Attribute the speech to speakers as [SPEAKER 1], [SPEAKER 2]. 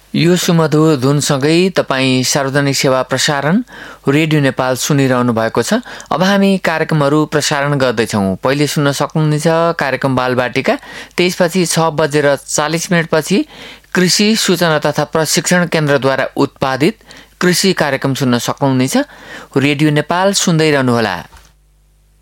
[SPEAKER 1] यो सुमधुर धुनसँगै तपाईँ सार्वजनिक सेवा प्रसारण रेडियो नेपाल सुनिरहनु भएको छ। अब हामी कार्यक्रमहरू प्रसारण गर्दैछौँ। पहिले सुन्न सक्नुहुनेछ कार्यक्रम बालबाटिका, त्यसपछि 6:40 कृषि सूचना तथा प्रशिक्षण केन्द्रद्वारा उत्पादित कृषि कार्यक्रम सुन्न सक्नुहुनेछ। रेडियो नेपाल सुन्दै रहनुहोला।